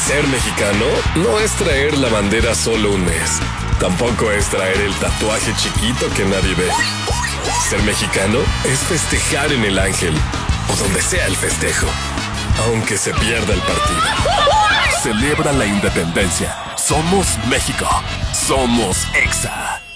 Ser mexicano no es traer la bandera solo un mes. Tampoco es traer el tatuaje chiquito que nadie ve. Ser mexicano es festejar en el Ángel o donde sea el festejo, aunque se pierda el partido. Celebra la independencia. Somos México. Somos EXA.